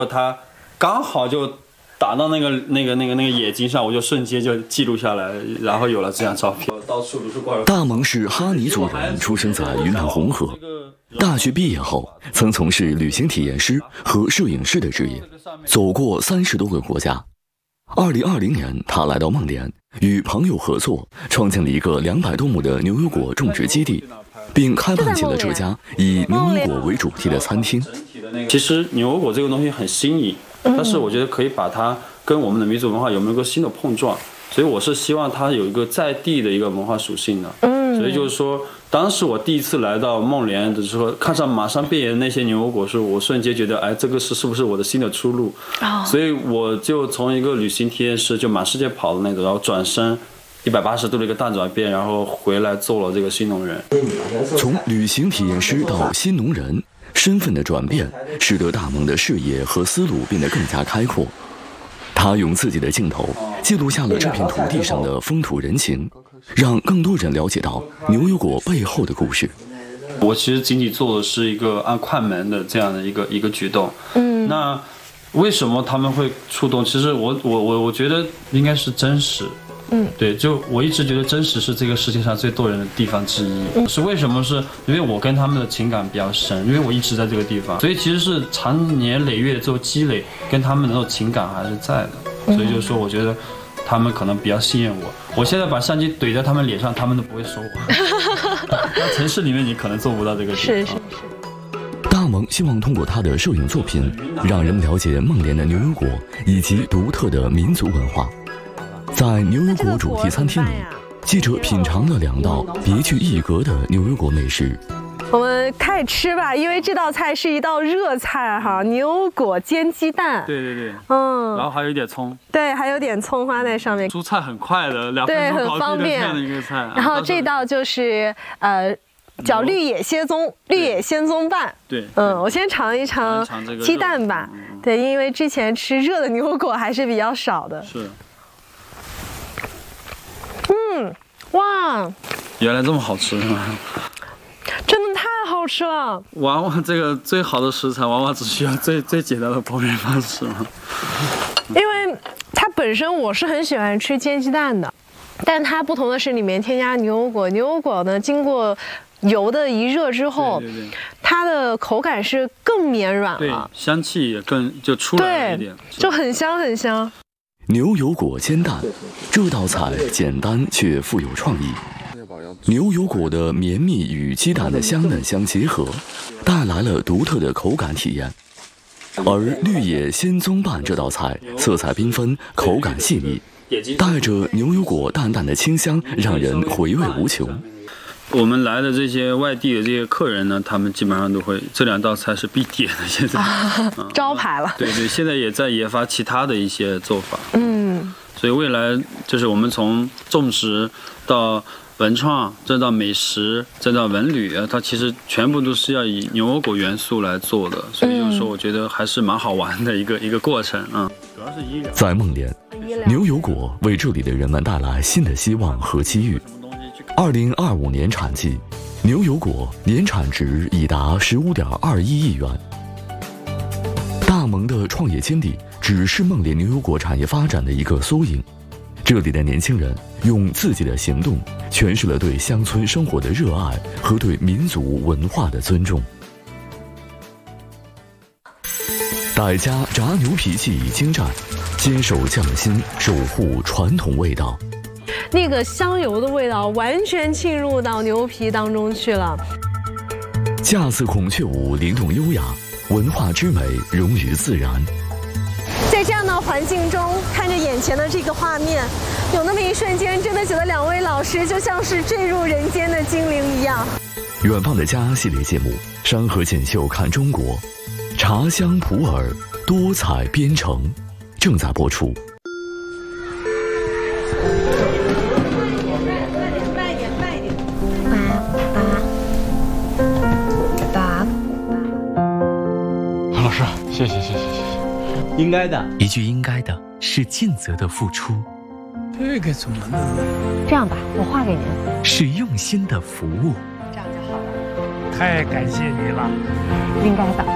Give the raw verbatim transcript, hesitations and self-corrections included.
他刚好就打到那个那个那个那个眼睛上，我就瞬间就记录下来，然后有了这张照片。到处都是怪人。 大蒙是哈尼族人，出生在云南红河。大学毕业后，曾从事旅行体验师和摄影师的职业，走过三十多个国家。二零二零年，他来到孟连，与朋友合作，创建了一个两百多亩的牛油果种植基地，并开办起了这家以牛油果为主题的餐厅。 其实牛油果这个东西很新颖，但是我觉得可以把它跟我们的民族文化有没有一个新的碰撞，所以我是希望它有一个在地的一个文化属性的。嗯，所以就是说，当时我第一次来到孟连的时候，看上马上变颜的那些牛油果树，我瞬间觉得，哎，这个是是不是我的新的出路？哦，所以我就从一个旅行体验师，就满世界跑的那种，然后转身一百八十度的一个大转变，然后回来做了这个新农人。 从旅行体验师到新农人，身份的转变使得大蒙的视野和思路变得更加开阔。他用自己的镜头记录下了这片土地上的风土人情，让更多人了解到牛油果背后的故事。 我其实仅仅做的是一个按快门的这样的一个一个举动。嗯，那为什么他们会触动？其实我我我我觉得应该是真实。嗯，对，就我一直觉得真实是这个世界上最动人的地方之一。嗯、是为什么？是因为我跟他们的情感比较深，因为我一直在这个地方，所以其实是长年累月的这种积累，跟他们的那种情感还是在的。所以就是说，我觉得他们可能比较信任我。我现在把相机怼在他们脸上，他们都不会说我。在城市里面，你可能做不到这个地方。是是是。 大蒙希望通过他的摄影作品，让人们了解孟连的牛油果以及独特的民族文化。在牛油果主题餐厅里，记者品尝了两道别具一格的牛油果美食。 我们开始吃吧，因为这道菜是一道热菜哈，牛油果煎鸡蛋。 对对对，嗯，然后还有一点葱。 对，还有点葱花在上面。 蔬菜很快的，两分钟搞定的这样的一个菜。 然后这道就是呃。叫绿野仙踪，绿野仙踪拌。对，嗯，我先尝一尝鸡蛋吧。对，因为之前吃热的牛油果还是比较少的。是。嗯，哇！ 原来这么好吃吗？ 真的太好吃了！ 娃娃这个最好的食材，娃娃只需要最最简单的烹饪方式吗？ 因为它本身我是很喜欢吃煎鸡蛋的，但它不同的是里面添加牛油果，牛油果呢经过油的一热之后，对对对，它的口感是更绵软了， 对，香气也更就出来了一点， 就很香很香。 牛油果煎蛋这道菜简单却富有创意，牛油果的绵密与鸡蛋的香嫩相结合，带来了独特的口感体验。而绿野仙踪拌这道菜色彩缤纷，口感细腻，带着牛油果淡淡的清香，让人回味无穷。 我们来的这些外地的这些客人呢，他们基本上都会这两道菜是必点的，现在、 啊嗯、招牌了。对对，现在也在研发其他的一些做法。嗯，所以未来就是我们从种植到文创，再到美食，再到文旅啊，它其实全部都是要以牛油果元素来做的。所以就是说，我觉得还是蛮好玩的一个一个过程啊。主要是医疗。 在孟连，牛油果为这里的人们带来新的希望和机遇。二零二五年产季，牛油果年产值已达十五点二一亿元。大蒙的创业经历只是孟连牛油果产业发展的一个缩影。这里的年轻人用自己的行动诠释了对乡村生活的热爱和对民族文化的尊重。傣家炸牛皮技艺精湛，坚守匠心，守护传统味道。 那个香油的味道完全浸入到牛皮当中去了。 架子孔雀舞灵动优雅，文化之美融于自然。 在这样的环境中，看着眼前的这个画面，有那么一瞬间，真的觉得两位老师就像是坠入人间的精灵一样。 远方的家系列节目《山河锦绣看中国》，茶香普洱，多彩编程，正在播出。 谢谢谢谢谢谢，应该的，一句应该的是尽责的付出。 这个怎么弄？ 这样吧，我画给您。 是用心的服务。 这样就好了。 太感谢你了， 应该的。